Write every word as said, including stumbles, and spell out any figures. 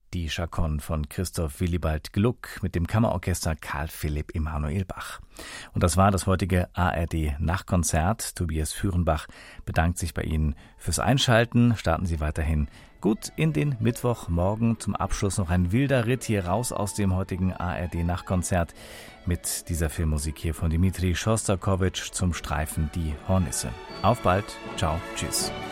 Die Chaconne von Christoph Willibald Gluck mit dem Kammerorchester Karl Philipp Emanuel Bach. Und das war das heutige A R D-Nachtkonzert. Tobias Führenbach bedankt sich bei Ihnen fürs Einschalten. Starten Sie weiterhin gut in den Mittwochmorgen. Zum Abschluss noch ein wilder Ritt hier raus aus dem heutigen A R D-Nachtkonzert mit dieser Filmmusik hier von Dmitri Schostakowitsch zum Streifen Die Hornisse. Auf bald, ciao, tschüss.